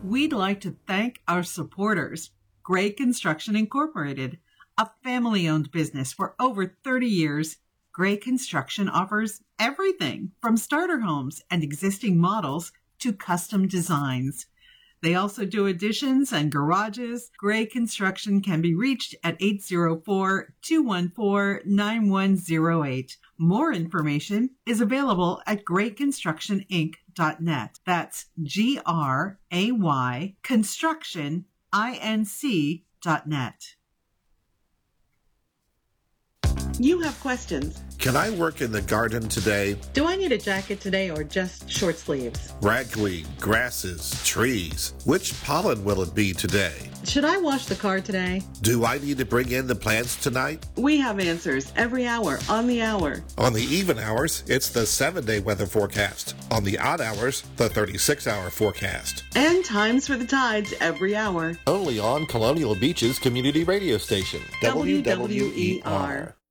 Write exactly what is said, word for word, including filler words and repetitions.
We'd like to thank our supporters, Gray Construction Incorporated, a family-owned business for over thirty years. Gray Construction offers everything from starter homes and existing models to custom designs. They also do additions and garages. Gray Construction can be reached at eight zero four, two one four, nine one zero eight. More information is available at gray construction inc dot net. That's G R A Y construction inc dot net. You have questions. Can I work in the garden today? Do I need a jacket today or just short sleeves? Ragweed, grasses, trees. Which pollen will it be today? Should I wash the car today? Do I need to bring in the plants tonight? We have answers every hour on the hour. On the even hours, it's the seven-day weather forecast. On the odd hours, the thirty-six hour forecast. And times for the tides every hour. Only on Colonial Beach's community radio station, W W E R.